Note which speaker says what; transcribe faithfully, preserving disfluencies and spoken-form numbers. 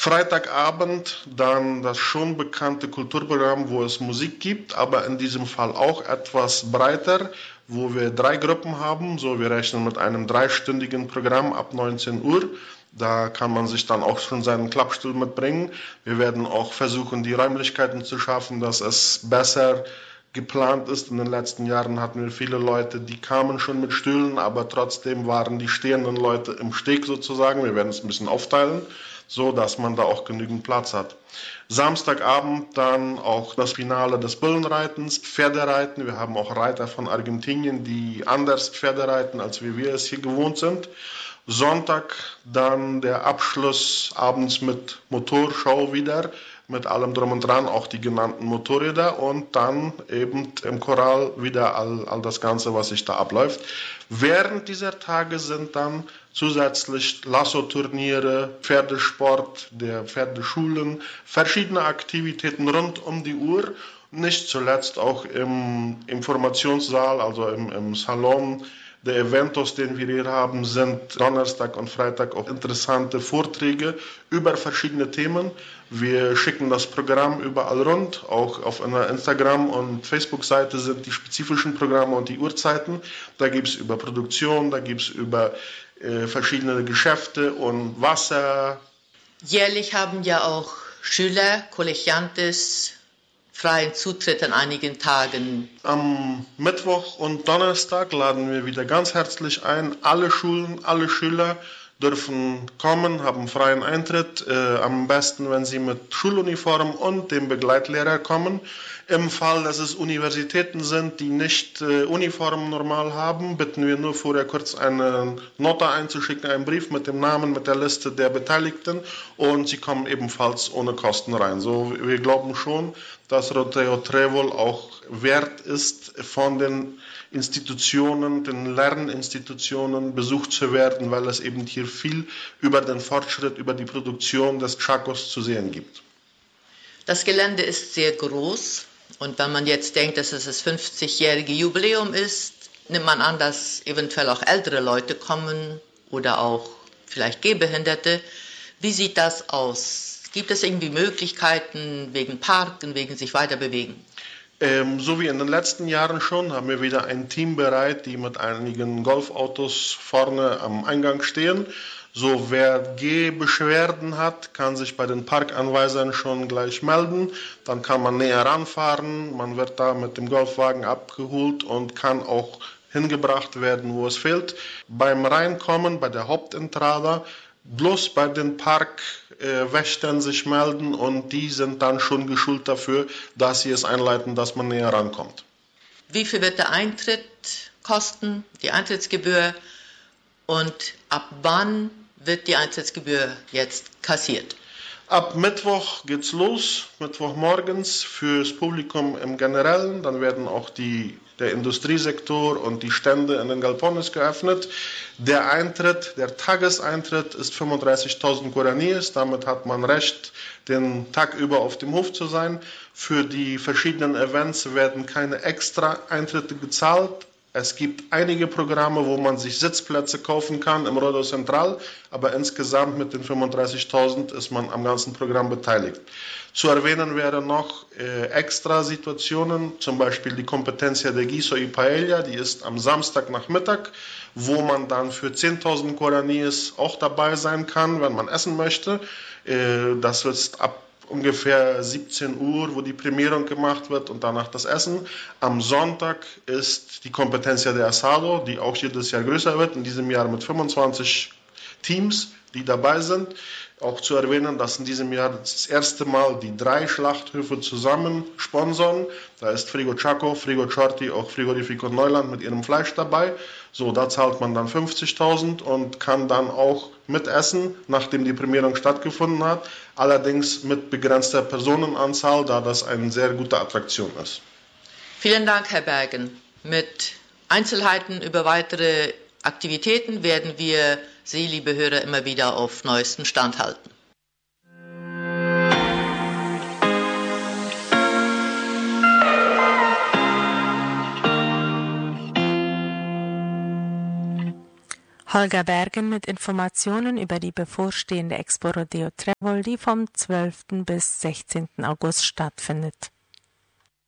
Speaker 1: Freitagabend dann das schon bekannte Kulturprogramm, wo es Musik gibt, aber in diesem Fall auch etwas breiter, wo wir drei Gruppen haben. So, wir rechnen mit einem dreistündigen Programm ab neunzehn Uhr. Da kann man sich dann auch schon seinen Klappstuhl mitbringen. Wir werden auch versuchen, die Räumlichkeiten zu schaffen, dass es besser geplant ist. In den letzten Jahren hatten wir viele Leute, die kamen schon mit Stühlen, aber trotzdem waren die stehenden Leute im Steg sozusagen. Wir werden es ein bisschen aufteilen, so dass man da auch genügend Platz hat. Samstagabend dann auch das Finale des Bullenreitens, Pferdereiten. Wir haben auch Reiter von Argentinien, die anders Pferde reiten, als wie wir es hier gewohnt sind. Sonntag dann der Abschluss abends mit Motorshow wieder, mit allem drum und dran, auch die genannten Motorräder und dann eben im Choral wieder all, all das Ganze, was sich da abläuft. Während dieser Tage sind dann zusätzlich Lasso-Turniere, Pferdesport, der Pferdeschulen, verschiedene Aktivitäten rund um die Uhr, nicht zuletzt auch im Informationssaal, also im, im Salon. Der Eventos, den wir hier haben, sind Donnerstag und Freitag auch interessante Vorträge über verschiedene Themen. Wir schicken das Programm überall rund, auch auf einer Instagram- und Facebook-Seite sind die spezifischen Programme und die Uhrzeiten. Da gibt es über Produktion, da gibt es über äh, verschiedene Geschäfte und Wasser.
Speaker 2: Jährlich haben ja auch Schüler, Kollegiantes, freien Zutritt an einigen Tagen.
Speaker 1: Am Mittwoch und Donnerstag laden wir wieder ganz herzlich ein. Alle Schulen, alle Schüler dürfen kommen, haben freien Eintritt. Äh, am besten, wenn sie mit Schuluniform und dem Begleitlehrer kommen. Im Fall, dass es Universitäten sind, die nicht äh, Uniform normal haben, bitten wir nur vorher kurz eine Nota einzuschicken, einen Brief mit dem Namen, mit der Liste der Beteiligten und sie kommen ebenfalls ohne Kosten rein. So, wir glauben schon, dass Rodeo Trevol auch wert ist, von den Institutionen, den Lerninstitutionen besucht zu werden, weil es eben hier viel über den Fortschritt, über die Produktion des Chacos zu sehen gibt.
Speaker 2: Das Gelände ist sehr groß und wenn man jetzt denkt, dass es das fünfzigjährige Jubiläum ist, nimmt man an, dass eventuell auch ältere Leute kommen oder auch vielleicht Gehbehinderte. Wie sieht das aus? Gibt es irgendwie Möglichkeiten wegen Parken, wegen sich weiter bewegen?
Speaker 1: Ähm, so wie in den letzten Jahren schon, haben wir wieder ein Team bereit, die mit einigen Golfautos vorne am Eingang stehen. So, wer Gehbeschwerden hat, kann sich bei den Parkanweisern schon gleich melden. Dann kann man näher ranfahren. Man wird da mit dem Golfwagen abgeholt und kann auch hingebracht werden, wo es fehlt. Beim Reinkommen, bei der Hauptentrada, bloß bei den Parkwächtern sich melden und die sind dann schon geschult dafür, dass sie es einleiten, dass man näher rankommt.
Speaker 2: Wie viel wird der Eintritt kosten, die Eintrittsgebühr und ab wann wird die Eintrittsgebühr jetzt kassiert?
Speaker 1: Ab Mittwoch geht's los, Mittwochmorgens fürs Publikum im Generellen. Dann werden auch die, der Industriesektor und die Stände in den Galpones geöffnet. Der Eintritt, der Tageseintritt ist fünfunddreißigtausend Guaraníes. Damit hat man Recht, den Tag über auf dem Hof zu sein. Für die verschiedenen Events werden keine extra Eintritte gezahlt. Es gibt einige Programme, wo man sich Sitzplätze kaufen kann im Rodeo Central, aber insgesamt mit den fünfunddreißigtausend ist man am ganzen Programm beteiligt. Zu erwähnen wäre noch äh, extra Situationen, zum Beispiel die Competencia de Guiso y Paella, die ist am Samstagnachmittag, wo man dann für zehntausend Guaraníes auch dabei sein kann, wenn man essen möchte. Äh, das ist ab ungefähr siebzehn Uhr, wo die Prämierung gemacht wird und danach das Essen. Am Sonntag ist die Competencia de Asado, die auch jedes Jahr größer wird, in diesem Jahr mit fünfundzwanzig Teams, die dabei sind. Auch zu erwähnen, dass in diesem Jahr das erste Mal die drei Schlachthöfe zusammen sponsern. Da ist Frigo Chaco, Frigo Chorti, auch Frigorifico Neuland mit ihrem Fleisch dabei. So, da zahlt man dann fünfzigtausend und kann dann auch mitessen, nachdem die Prämierung stattgefunden hat. Allerdings mit begrenzter Personenanzahl, da das eine sehr gute Attraktion ist.
Speaker 2: Vielen Dank, Herr Bergen. Mit Einzelheiten über weitere Aktivitäten werden wir Sie, liebe Hörer, immer wieder auf neuesten Stand halten.
Speaker 3: Holger Bergen mit Informationen über die bevorstehende Expo Rodeo Trébol, die vom zwölften bis sechzehnten August stattfindet.